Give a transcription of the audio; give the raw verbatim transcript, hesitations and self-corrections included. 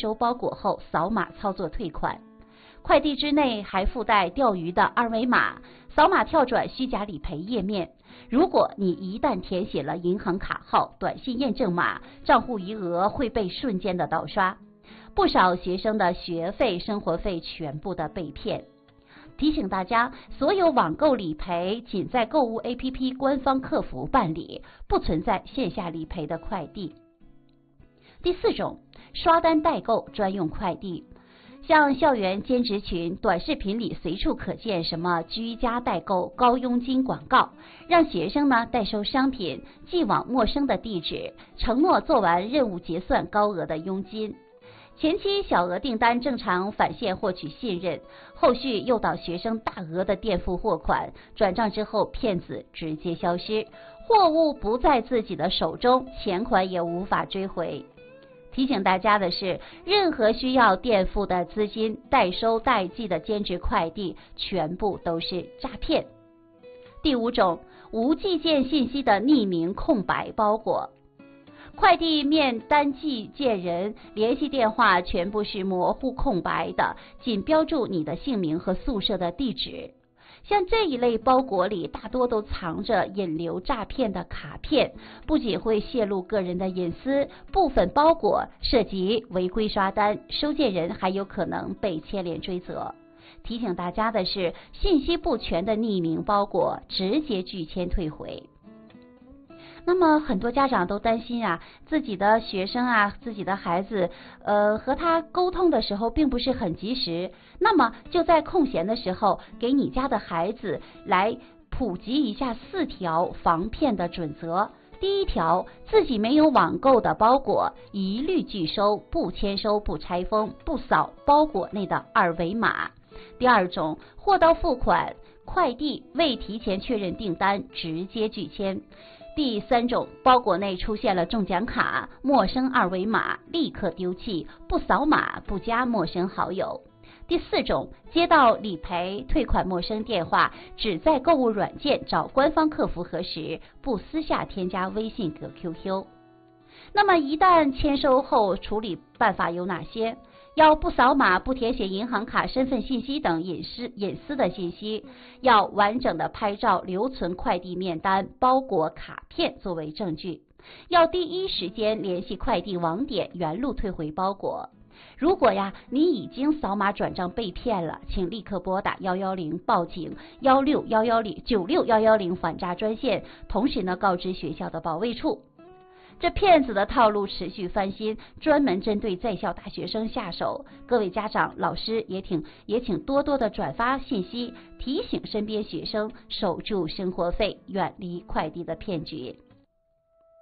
收包裹后扫码操作退款。快递之内还附带钓鱼的二维码，扫码跳转虚假理赔页面。如果你一旦填写了银行卡号、短信验证码，账户余额会被瞬间的盗刷。不少学生的学费、生活费全部的被骗。提醒大家，所有网购理赔仅在购物 A P P 官方客服办理，不存在线下理赔的快递。第四种，刷单代购专用快递。像校园兼职群、短视频里随处可见什么居家代购、高佣金广告，让学生呢代收商品，寄往陌生的地址，承诺做完任务结算高额的佣金。前期小额订单正常返现获取信任，后续诱导学生大额的垫付货款，转账之后骗子直接消失，货物不在自己的手中，钱款也无法追回。提醒大家的是，任何需要垫付的资金、代收代寄的兼职快递，全部都是诈骗。第五种，无寄件信息的匿名空白包裹。快递面单寄件人联系电话全部是模糊空白的，仅标注你的姓名和宿舍的地址。像这一类包裹里大多都藏着引流诈骗的卡片，不仅会泄露个人的隐私，部分包裹涉及违规刷单，收件人还有可能被牵连追责。提醒大家的是，信息不全的匿名包裹直接拒签退回。那么很多家长都担心啊，自己的学生啊，自己的孩子，呃，和他沟通的时候并不是很及时。那么就在空闲的时候，给你家的孩子来普及一下四条防骗的准则。第一条，自己没有网购的包裹，一律拒收，不签收、不拆封、不扫包裹内的二维码。第二种，货到付款，快递未提前确认订单，直接拒签。第三种，包裹内出现了中奖卡、陌生二维码，立刻丢弃，不扫码，不加陌生好友。第四种，接到理赔退款陌生电话，只在购物软件找官方客服核实，不私下添加微信和 Q Q。那么一旦签收后，处理办法有哪些？要不扫码、不填写银行卡、身份信息等隐私隐私的信息，要完整的拍照留存快递面单、包裹、卡片作为证据，要第一时间联系快递网点原路退回包裹。如果呀你已经扫码转账被骗了，请立刻拨打一一零报警，幺六幺幺零九六幺幺零反诈专线，同时呢告知学校的保卫处。这骗子的套路持续翻新，专门针对在校大学生下手。各位家长、老师也请也请多多的转发信息，提醒身边学生守住生活费，远离快递的骗局。